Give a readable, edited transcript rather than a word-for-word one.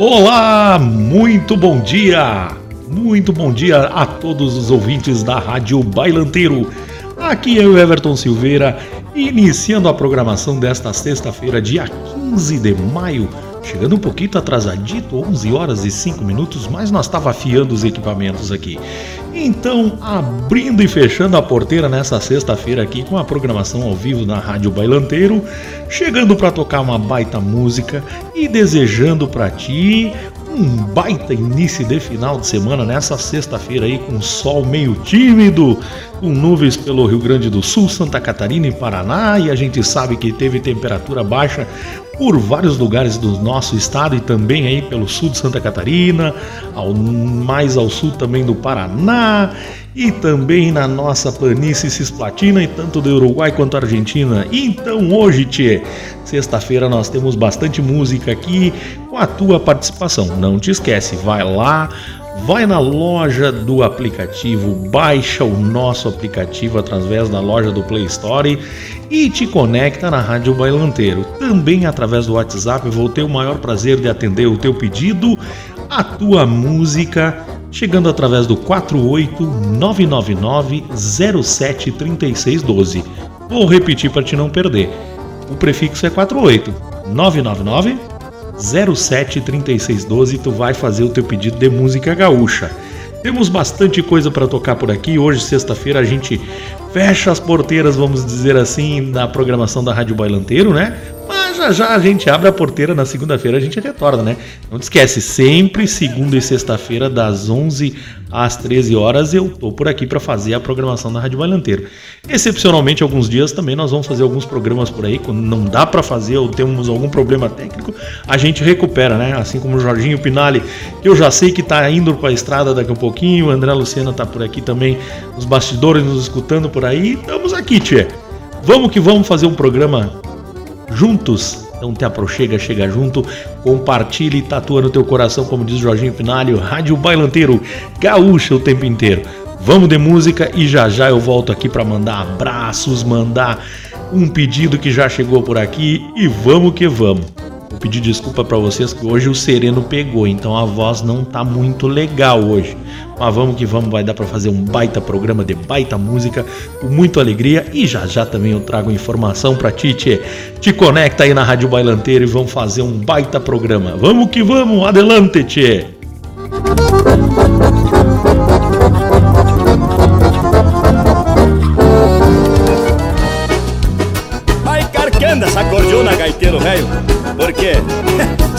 Olá, muito bom dia! Muito bom dia a todos os ouvintes da Rádio Bailanteiro. Aqui é o Everton Silveira, iniciando a programação desta sexta-feira, dia 15 de maio. Chegando um pouquinho atrasadito, 11 horas e 5 minutos, mas nós estava afiando os equipamentos aqui. Então, abrindo e fechando a porteira nessa sexta-feira aqui com a programação ao vivo na Rádio Bailanteiro, chegando para tocar uma baita música e desejando para ti um baita início de final de semana nessa sexta-feira aí com sol meio tímido, com nuvens pelo Rio Grande do Sul, Santa Catarina e Paraná, e a gente sabe que teve temperatura baixa por vários lugares do nosso estado e também aí pelo sul de Santa Catarina, mais ao sul também do Paraná e também na nossa planície cisplatina e tanto do Uruguai quanto Argentina. Então hoje, tchê, sexta-feira nós temos bastante música aqui com a tua participação. Não te esquece, vai lá, vai na loja do aplicativo, baixa o nosso aplicativo através da loja do Play Store e te conecta na Rádio Bailanteiro. Também através do WhatsApp vou ter o maior prazer de atender o teu pedido, a tua música, chegando através do 48999073612. Vou repetir para te não perder. O prefixo é 48999073612. Tu vai fazer o teu pedido de música gaúcha. Temos bastante coisa para tocar por aqui. Hoje, sexta-feira, a gente fecha as porteiras, vamos dizer assim, da programação da Rádio Bailanteiro, né? Mas já a gente abre a porteira, na segunda-feira a gente retorna, né? Não te esquece, sempre segunda e sexta-feira, das 11 às 13 horas, eu tô por aqui para fazer a programação da Rádio Bailanteiro. Excepcionalmente, alguns dias também nós vamos fazer alguns programas por aí, quando não dá para fazer ou temos algum problema técnico, a gente recupera, né? Assim como o Jorginho Pinali, que eu já sei que tá indo para a estrada daqui a um pouquinho, o André Lucena tá por aqui também, nos bastidores, nos escutando por aí, estamos aqui, tchê. Vamos que vamos fazer um programa juntos. Então te aproxega, chega junto, compartilha e tatua no teu coração, como diz o Jorginho Pinali, Rádio Bailanteiro, gaúcha o tempo inteiro. Vamos de música e já eu volto aqui para mandar abraços, mandar um pedido que já chegou por aqui e vamos que vamos. Vou pedir desculpa para vocês que hoje o sereno pegou, então a voz não tá muito legal hoje. Mas vamos que vamos, vai dar para fazer um baita programa de baita música, com muita alegria, e já também eu trago informação para ti, tchê. Te conecta aí na Rádio Bailanteiro e vamos fazer um baita programa. Vamos que vamos, adelante, tchê! Vai carcando essa cordiona, gaiteiro velho, porque